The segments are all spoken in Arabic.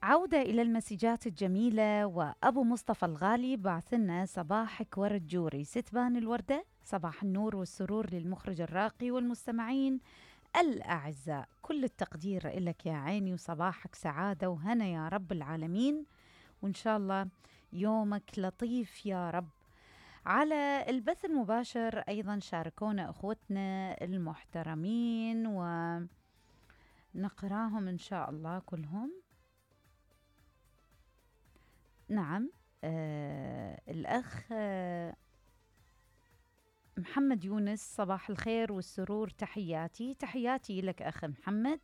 عودة إلى المسجات الجميلة. وأبو مصطفى الغالي بعث لنا: صباحك ورد جوري ستبان الوردة، صباح النور والسرور للمخرج الراقي والمستمعين الأعزاء، كل التقدير لك يا عيني، وصباحك سعادة وهنا يا رب العالمين، وإن شاء الله يومك لطيف يا رب. على البث المباشر أيضا شاركونا أخوتنا المحترمين ونقراهم إن شاء الله كلهم. نعم. الأخ محمد يونس: صباح الخير والسرور، تحياتي لك أخ محمد.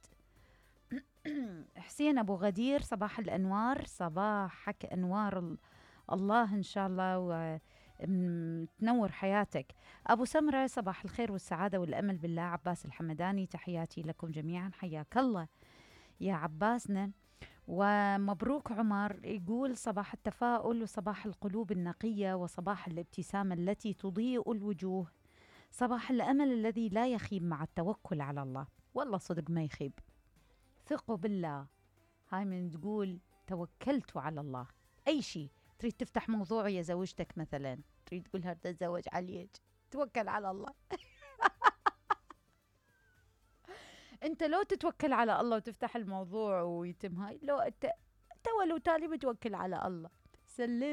حسين أبو غدير: صباح الأنوار، صباحك أنوار الله إن شاء الله وتنور حياتك. أبو سمرة: صباح الخير والسعادة والأمل بالله. عباس الحمداني: تحياتي لكم جميعا، حياك الله يا عباسنا. ومبروك عمر يقول: صباح التفاؤل وصباح القلوب النقية وصباح الابتسامة التي تضيء الوجوه، صباح الأمل الذي لا يخيب مع التوكل على الله. والله صدق ما يخيب، ثقوا بالله. هاي من تقول توكلت على الله. أي شيء تريد تفتح موضوع يا زوجتك مثلا، تريد تقولها تتزوج عليك، توكل على الله. انت لو تتوكل على الله وتفتح الموضوع ويتم هاي، لو انت ولو تالي بتوكل على الله. سلم.